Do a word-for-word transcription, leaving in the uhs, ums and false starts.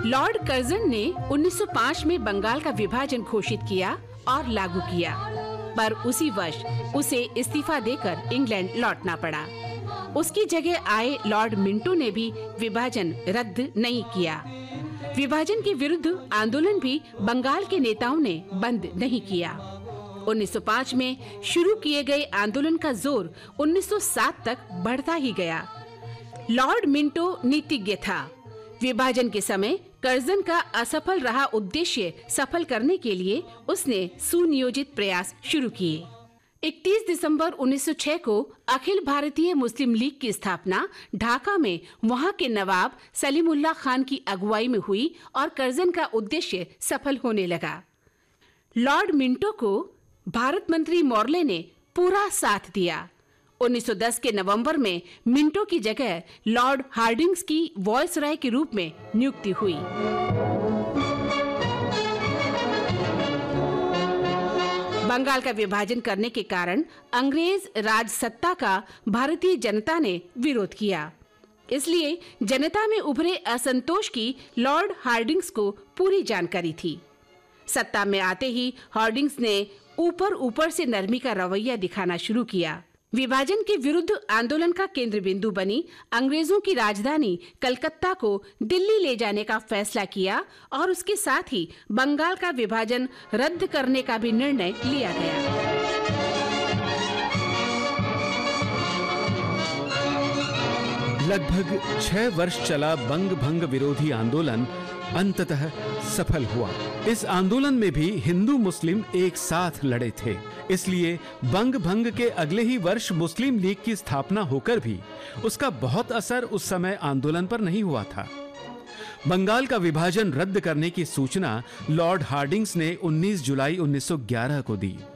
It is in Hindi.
लॉर्ड कर्जन ने उन्नीस सौ पाँच में बंगाल का विभाजन घोषित किया और लागू किया, पर उसी वर्ष उसे इस्तीफा देकर इंग्लैंड लौटना पड़ा। उसकी जगह आए लॉर्ड मिंटो ने भी विभाजन रद्द नहीं किया। विभाजन के विरुद्ध आंदोलन भी बंगाल के नेताओं ने बंद नहीं किया। उन्नीस सौ पाँच में शुरू किए गए आंदोलन का जोर उन्नीस सौ सात तक बढ़ता ही गया। लॉर्ड मिंटो नीतिज्ञ था। विभाजन के समय कर्जन का असफल रहा उद्देश्य सफल करने के लिए उसने सुनियोजित प्रयास शुरू किए। इकतीस दिसंबर उन्नीस सौ छह को अखिल भारतीय मुस्लिम लीग की स्थापना ढाका में वहां के नवाब सलीमुल्लाह खान की अगुवाई में हुई और कर्जन का उद्देश्य सफल होने लगा। लॉर्ड मिंटो को भारत मंत्री मॉर्ले ने पूरा साथ दिया। उन्नीस सौ दस के नवंबर में मिंटो की जगह लॉर्ड हार्डिंग्स की वॉयसराय के रूप में नियुक्ति हुई। बंगाल का विभाजन करने के कारण अंग्रेज राज सत्ता का भारतीय जनता ने विरोध किया। इसलिए जनता में उभरे असंतोष की लॉर्ड हार्डिंग्स को पूरी जानकारी थी। सत्ता में आते ही हार्डिंग्स ने ऊपर ऊपर से नरमी का रवैया दिखाना शुरू किया। विभाजन के विरुद्ध आंदोलन का केंद्र बिंदु बनी अंग्रेजों की राजधानी कलकत्ता को दिल्ली ले जाने का फैसला किया और उसके साथ ही बंगाल का विभाजन रद्द करने का भी निर्णय लिया गया। लगभग छह वर्ष चला बंग भंग विरोधी आंदोलन अंततः सफल हुआ। इस आंदोलन में भी हिंदू मुस्लिम एक साथ लड़े थे, इसलिए बंग भंग के अगले ही वर्ष मुस्लिम लीग की स्थापना होकर भी उसका बहुत असर उस समय आंदोलन पर नहीं हुआ था। बंगाल का विभाजन रद्द करने की सूचना लॉर्ड हार्डिंग्स ने उन्नीस जुलाई उन्नीस सौ ग्यारह को दी।